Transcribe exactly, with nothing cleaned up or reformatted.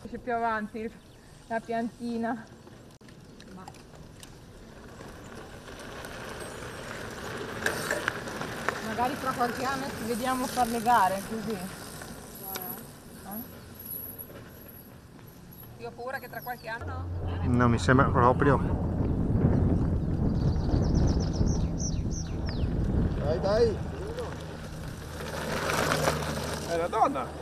c'è più avanti la piantina. Ma... magari fra qualche anno ci vediamo fare le gare così. Eh? Io ho paura che tra qualche anno... Non mi sembra proprio. Dai, dai! È la donna!